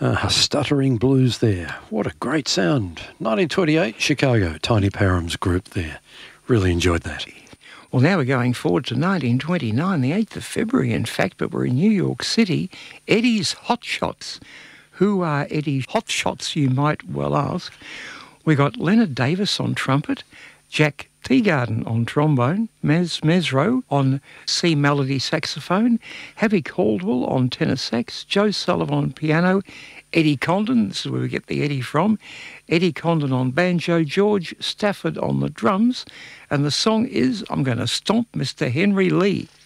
Stuttering Blues there. What a great sound. 1928, Chicago, Tiny Parham's group there. Really enjoyed that. Well, now we're going forward to 1929, the 8th of February, in fact, but we're in New York City. Eddie's Hot Shots. Who are Eddie's Hot Shots, you might well ask? We got Leonard Davis on trumpet, Jack Teagarden on trombone, Mez Mesro on C melody saxophone, Harvey Caldwell on tenor sax, Joe Sullivan on piano, Eddie Condon, this is where we get the Eddie from, Eddie Condon on banjo, George Stafford on the drums, and the song is I'm Going to Stomp Mr. Henry Lee.